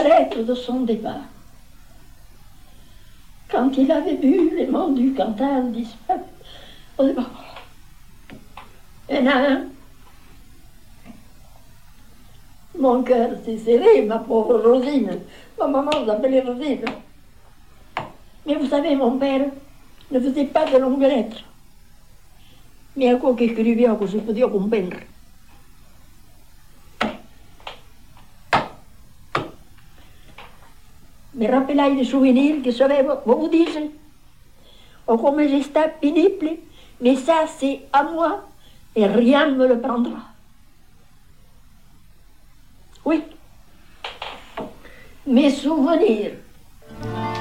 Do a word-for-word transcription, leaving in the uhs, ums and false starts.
lettre de son départ. Quand il avait vu les monts du Cantal disparaître au départ. Et là, mon cœur s'est serré, ma pauvre Rosine. Ma maman s'appelait Rosine. Mais vous savez, mon père ne faisait pas de longues lettres. Mais à quoi qu'écrivait, que je pouvais comprendre. Me rappelai des souvenirs que je vais vous dire. Oh, comme j'étais pénible, mais ça c'est à moi et rien ne me le prendra. Oui, mes souvenirs